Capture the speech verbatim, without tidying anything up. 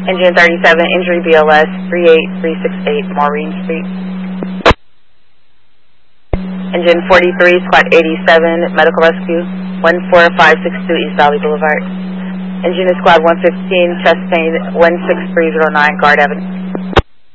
Engine thirty-seven, injury B L S three eight three six eight Maureen Street. Engine forty-three, Squad eighty-seven, medical rescue, one four five six two East Valley Boulevard. Engine is Squad one fifteen, chest pain, one six three zero nine Guard Avenue.